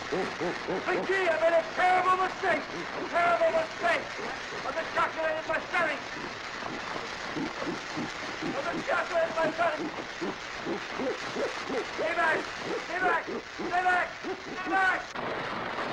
Vicky, I made a terrible mistake. Terrible mistake. I've been calculating my settings. I've been calculating my settings. Stay back. Stay back. Stay back. Stay back.